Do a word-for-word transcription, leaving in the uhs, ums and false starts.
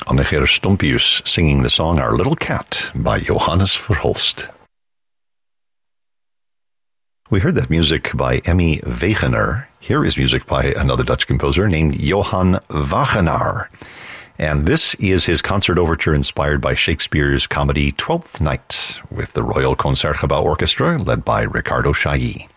Anneger Stumpius singing the song Our Little Cat by Johannes Verhulst. We heard that music by Emmy Wegener. Here is music by another Dutch composer named Johan Wagenaar. And this is his concert overture inspired by Shakespeare's comedy Twelfth Night with the Royal Concertgebouw Orchestra led by Ricardo Chailly.